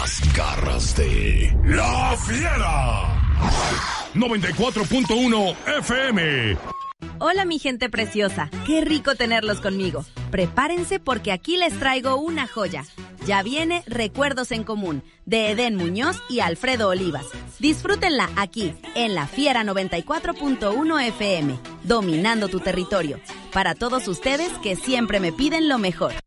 Las garras de La Fiera. 94.1 FM. Hola mi gente preciosa, qué rico tenerlos conmigo. Prepárense porque aquí les traigo una joya. Ya viene Recuerdos en Común, de Edén Muñoz y Alfredo Olivas. Disfrútenla aquí, en La Fiera 94.1 FM, dominando tu territorio. Para todos ustedes que siempre me piden lo mejor.